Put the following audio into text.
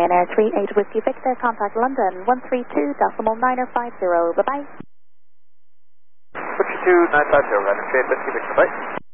Ryanair 38 Whiskey Victor, contact London 132.950. Bye-bye. 132.950, Ryanair 38 Whiskey Victor, bye.